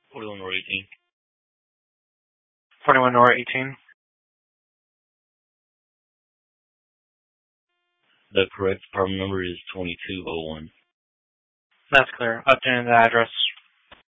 41 or 18. 41 or 18. The correct apartment number is 2201. That's clear. Updating the address.